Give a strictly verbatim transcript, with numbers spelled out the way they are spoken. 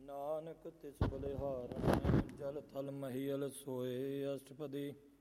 ਨਾਨਕ ਤਿਸ ਬਲਿਹਾਰਣ ਜਲ ਥਲ ਮਹੀਲ ਸੋਏ ਅਸ਼ਟਪਦੀ।